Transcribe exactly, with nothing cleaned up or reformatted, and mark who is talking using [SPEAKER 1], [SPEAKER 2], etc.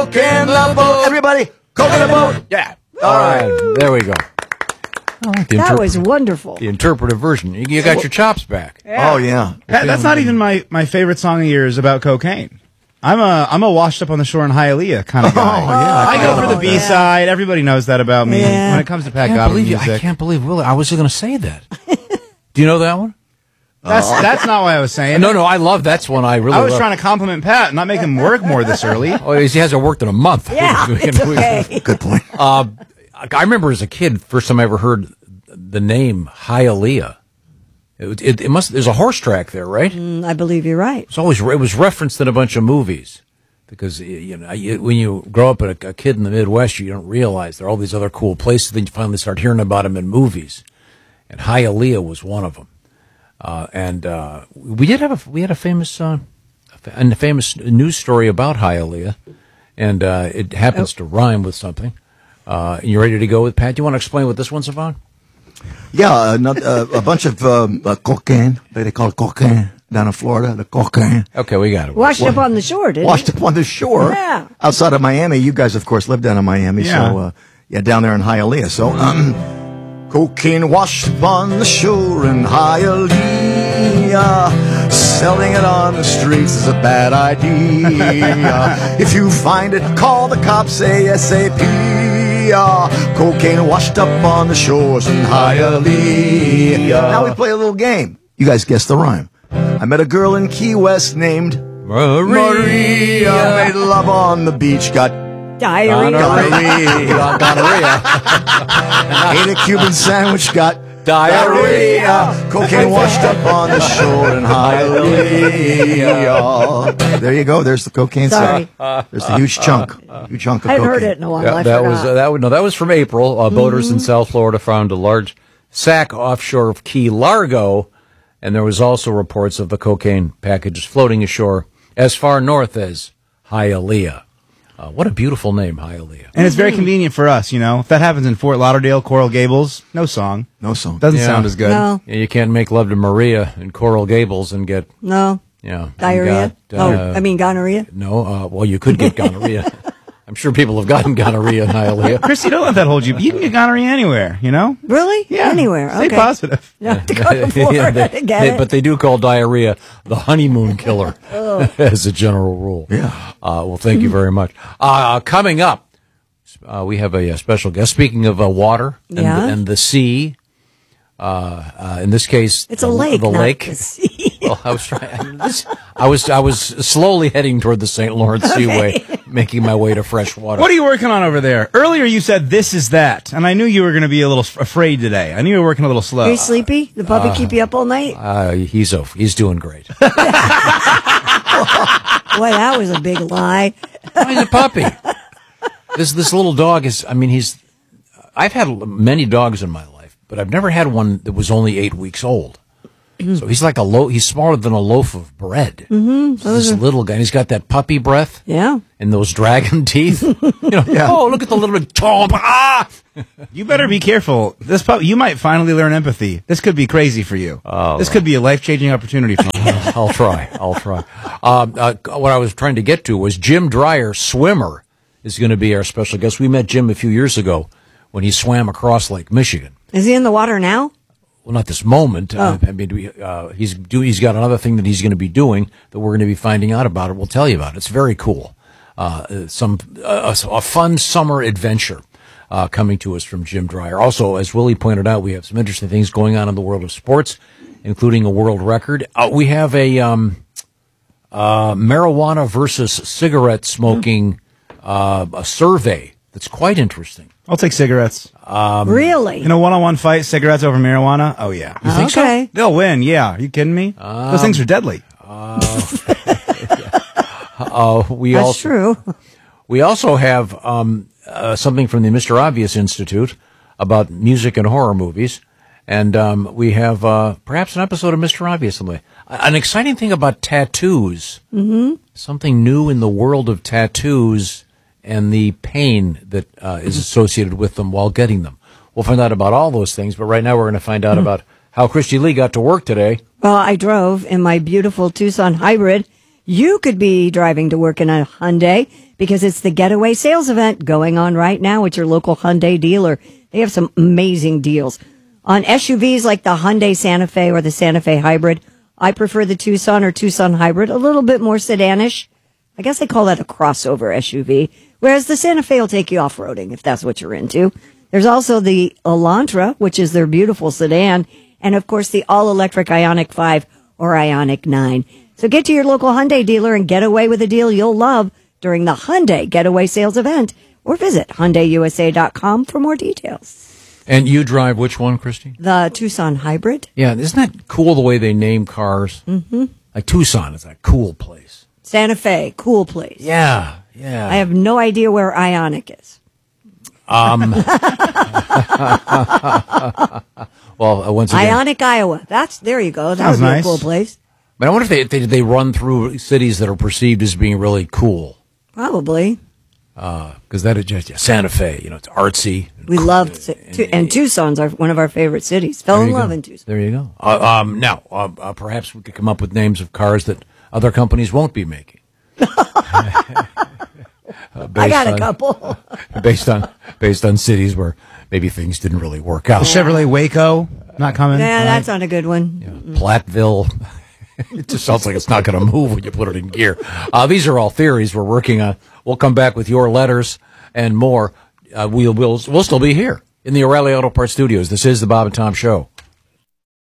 [SPEAKER 1] Coke in the boat. Everybody, Coke in the boat.
[SPEAKER 2] Yeah. All right. There we go. I like the
[SPEAKER 3] That
[SPEAKER 2] interpret-
[SPEAKER 3] was wonderful.
[SPEAKER 2] the interpretive version. You, you got your chops back.
[SPEAKER 1] Oh, yeah.
[SPEAKER 4] Pat, that's not even my, my favorite song of yours about cocaine. I'm a I'm a washed up on the shore in Hialeah kind of guy.
[SPEAKER 1] Oh, yeah.
[SPEAKER 4] I go for the
[SPEAKER 3] Oh,
[SPEAKER 4] B
[SPEAKER 3] yeah.
[SPEAKER 4] side. Everybody knows that about me.
[SPEAKER 3] Yeah.
[SPEAKER 4] When it comes to Pat
[SPEAKER 2] I can't,
[SPEAKER 4] Godwin
[SPEAKER 2] believe you, I
[SPEAKER 4] music,
[SPEAKER 2] can't believe Willie. I was going to say that. Do you know that one?
[SPEAKER 4] that's that's not what I was saying.
[SPEAKER 2] No, no. I love that's one. I really.
[SPEAKER 4] I was
[SPEAKER 2] love.
[SPEAKER 4] trying to compliment Pat, not make him work more this early.
[SPEAKER 2] Oh, he hasn't worked in a month.
[SPEAKER 3] Yeah, it's okay.
[SPEAKER 1] Good point.
[SPEAKER 2] Uh, I remember as a kid, first time I ever heard the name Hialeah. It, it, it must. There's a horse track there, right?
[SPEAKER 3] Mm, I believe you're right.
[SPEAKER 2] It's always it was referenced in a bunch of movies because you know you, when you grow up a, a kid in the Midwest, you don't realize there are all these other cool places. Then you finally start hearing about them in movies, and Hialeah was one of them. Uh, and uh, we did have a we had a famous uh, a famous news story about Hialeah, and uh, it happens to rhyme with something. Uh, you ready to go with Pat? Do you want to explain what this one's about?
[SPEAKER 1] Yeah, another, uh, a bunch of um, uh, cocaine. They call it cocaine down in Florida. The cocaine.
[SPEAKER 2] Okay, we got it.
[SPEAKER 3] Washed up on the shore, didn't
[SPEAKER 1] Washed
[SPEAKER 3] it?
[SPEAKER 1] up on the shore.
[SPEAKER 3] Yeah.
[SPEAKER 1] Outside of Miami. You guys, of course, live down in Miami.
[SPEAKER 4] Yeah.
[SPEAKER 1] So, uh, yeah, down there in Hialeah. So, um, cocaine washed up on the shore in Hialeah. Selling it on the streets is a bad idea. If you find it, call the cops ASAP. Cocaine washed up on the shores in Hialeah. Now we play a little game. You guys guess the rhyme. I met a girl in Key West named
[SPEAKER 2] Maria.
[SPEAKER 1] Maria. Made love on the beach, got
[SPEAKER 3] Diarrhea.
[SPEAKER 1] gonorrhea.
[SPEAKER 2] Gonorrhea.
[SPEAKER 1] Ate a Cuban sandwich, got
[SPEAKER 2] Diarrhea.
[SPEAKER 1] diarrhea. Cocaine washed up on the shore in Hialeah. There you go. There's the cocaine
[SPEAKER 3] Sorry.
[SPEAKER 1] sack. There's the huge chunk. Huge chunk of
[SPEAKER 3] I haven't
[SPEAKER 1] cocaine.
[SPEAKER 3] heard it in a while.
[SPEAKER 2] Yeah,
[SPEAKER 3] I
[SPEAKER 2] that
[SPEAKER 3] forgot.
[SPEAKER 2] was uh, that. Was, no, that was from April. Uh, Boaters in South Florida found a large sack offshore of Key Largo, and there was also reports of the cocaine packages floating ashore as far north as Hialeah. Uh, what a beautiful name, Hialeah.
[SPEAKER 4] And it's very convenient for us, you know. If that happens in Fort Lauderdale, Coral Gables, no song.
[SPEAKER 1] No song.
[SPEAKER 4] Doesn't
[SPEAKER 2] Yeah.
[SPEAKER 4] sound as good.
[SPEAKER 3] No,
[SPEAKER 2] Yeah, you can't make love to Maria in Coral Gables and get,
[SPEAKER 3] no.
[SPEAKER 2] you know,
[SPEAKER 3] Diarrhea?
[SPEAKER 2] you got, uh,
[SPEAKER 3] oh, I mean gonorrhea?
[SPEAKER 2] no. Uh, well, you could get gonorrhea. I'm sure people have gotten gonorrhea in Hialeah.
[SPEAKER 4] Christy, don't let that hold you. You can get gonorrhea anywhere, you know?
[SPEAKER 3] Really?
[SPEAKER 4] Yeah.
[SPEAKER 3] Anywhere.
[SPEAKER 4] Stay
[SPEAKER 3] Okay.
[SPEAKER 4] positive.
[SPEAKER 3] You have to go to
[SPEAKER 2] Yeah,
[SPEAKER 3] Florida
[SPEAKER 2] they-
[SPEAKER 3] to get
[SPEAKER 2] they-
[SPEAKER 3] it.
[SPEAKER 2] But they do call diarrhea the honeymoon killer as a general rule.
[SPEAKER 1] Yeah.
[SPEAKER 2] Uh, well, thank you very much. Uh, coming up, uh, we have a, a special guest. Speaking of uh, water and,
[SPEAKER 3] Yeah.
[SPEAKER 2] the, and the sea, uh, uh, in this case,
[SPEAKER 3] It's a
[SPEAKER 2] the,
[SPEAKER 3] lake,
[SPEAKER 2] The
[SPEAKER 3] not
[SPEAKER 2] lake.
[SPEAKER 3] the sea.
[SPEAKER 2] Well, I was trying. I, mean, this, I was I was slowly heading toward the Saint Lawrence Seaway, making my way to fresh water.
[SPEAKER 4] What are you working on over there? Earlier you said this is that, and I knew you were going to be a little s- afraid today. I knew you were working a little slow.
[SPEAKER 3] Are you sleepy? The puppy keep you up all night?
[SPEAKER 2] Uh, he's a, he's doing great.
[SPEAKER 3] Boy, that was a big lie.
[SPEAKER 2] Oh, he's a puppy. This this little dog is. I mean, he's. I've had many dogs in my life, but I've never had one that was only eight weeks old. So he's like a loaf. He's smaller than a loaf of bread. Mm-hmm. This little guy. And he's got that puppy breath
[SPEAKER 3] Yeah.
[SPEAKER 2] and those dragon teeth. You know.
[SPEAKER 1] Yeah.
[SPEAKER 2] Oh, look at the little bit. Ah!
[SPEAKER 4] You better be careful. This pup, you might finally learn empathy. This could be crazy for you.
[SPEAKER 2] Oh.
[SPEAKER 4] This could be a life-changing opportunity for you.
[SPEAKER 2] I'll try. I'll try. Um, uh, what I was trying to get to was Jim Dreyer, swimmer, is going to be our special guest. We met Jim a few years ago when he swam across Lake Michigan.
[SPEAKER 3] Is he in the water now?
[SPEAKER 2] Well, not this moment.
[SPEAKER 3] Oh.
[SPEAKER 2] Uh, I mean, we, uh, he's do, he's got another thing that he's going to be doing that we're going to be finding out about. It. We'll tell you about it. It's very cool. Uh, some uh, a fun summer adventure uh, coming to us from Jim Dreyer. Also, as Willie pointed out, we have some interesting things going on in the world of sports, including a world record. Uh, we have a um, uh, marijuana versus cigarette smoking uh, a survey that's quite interesting.
[SPEAKER 4] I'll take cigarettes.
[SPEAKER 3] Really?
[SPEAKER 4] In a one-on-one fight, cigarettes over marijuana? Oh, yeah.
[SPEAKER 2] You think so?
[SPEAKER 3] okay.
[SPEAKER 4] They'll win, yeah. Are you kidding me? Those things are deadly.
[SPEAKER 2] Uh, we
[SPEAKER 3] That's
[SPEAKER 2] also
[SPEAKER 3] true.
[SPEAKER 2] we also have um, uh, something from the Mister Obvious Institute about music and horror movies, and um, we have uh, perhaps an episode of Mister Obvious. An exciting thing about tattoos, mm-hmm. something new in the world of tattoos and the pain that uh, is associated with them while getting them. We'll find out about all those things, but right now we're going to find out about how Christy Lee got to work today.
[SPEAKER 3] Well, I drove in my beautiful Tucson hybrid. You could be driving to work in a Hyundai. because it's the Getaway Sales Event going on right now at your local Hyundai dealer. They have some amazing deals on S U Vs like the Hyundai Santa Fe or the Santa Fe Hybrid. I prefer the Tucson or Tucson Hybrid, a little bit more sedanish. I guess they call that a crossover S U V, whereas the Santa Fe will take you off-roading if that's what you're into. There's also the Elantra, which is their beautiful sedan, and of course the all-electric Ioniq five or Ioniq nine. So get to your local Hyundai dealer and get away with a deal you'll love during the Hyundai Getaway Sales Event, or visit Hyundai U S A dot com for more details.
[SPEAKER 2] And you drive which one, Christy?
[SPEAKER 3] The Tucson Hybrid.
[SPEAKER 2] Yeah, isn't that cool the way they name cars? Mm-hmm. Like Tucson is a cool place.
[SPEAKER 3] Santa Fe, cool place.
[SPEAKER 2] Yeah, yeah.
[SPEAKER 3] I have no idea where Ioniq is.
[SPEAKER 2] Um. well, uh, once again,
[SPEAKER 3] Ioniq, Iowa. That's there you go. That
[SPEAKER 4] Sounds
[SPEAKER 3] would be
[SPEAKER 4] nice.
[SPEAKER 3] a cool place.
[SPEAKER 2] but I wonder if they, if they they run through cities that are perceived as being really cool.
[SPEAKER 3] Probably.
[SPEAKER 2] Because that is just yeah, Santa Fe. You know, it's artsy. And
[SPEAKER 3] We
[SPEAKER 2] cool.
[SPEAKER 3] loved and, and Tucson's our, one of our favorite cities. Fell
[SPEAKER 2] There
[SPEAKER 3] in
[SPEAKER 2] you
[SPEAKER 3] love
[SPEAKER 2] go.
[SPEAKER 3] in Tucson.
[SPEAKER 2] There you go. Uh, um, now, uh, uh, perhaps we could come up with names of cars that other companies won't be making. Uh,
[SPEAKER 3] I got a
[SPEAKER 2] on-
[SPEAKER 3] couple.
[SPEAKER 2] based on based on cities where maybe things didn't really work out.
[SPEAKER 4] Chevrolet Waco, not coming.
[SPEAKER 3] Yeah,
[SPEAKER 4] All
[SPEAKER 3] that's
[SPEAKER 4] right.
[SPEAKER 3] not a good one.
[SPEAKER 2] Yeah, Platteville. It just sounds like it's not going to move when you put it in gear. Uh, these are all theories we're working on. We'll come back with your letters and more. Uh, we'll, we'll we'll still be here in the O'Reilly Auto Parts Studios. This is the Bob and Tom Show.